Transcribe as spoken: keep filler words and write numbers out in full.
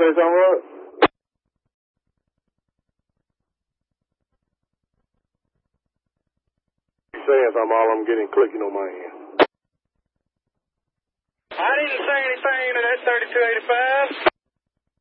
say something, Rod? Saying something, all I'm getting clicking on my end. I didn't say anything to that thirty-two eighty-five.